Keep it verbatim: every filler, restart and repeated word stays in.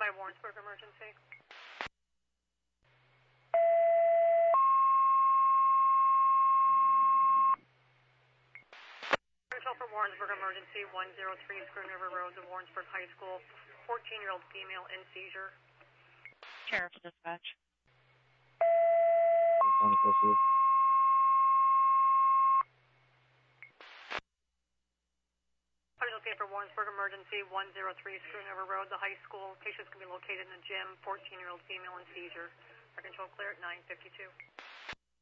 five Warrensburg emergency. Control for Warrensburg emergency, one zero three Screw River Road to Warrensburg High School, fourteen-year-old female in seizure. Sheriff dispatch. Okay, for Warrensburg emergency, one zero three Screw River Road, the high school. Patients can be located in the gym, fourteen-year-old female in seizure. Our control clear at nine fifty-two.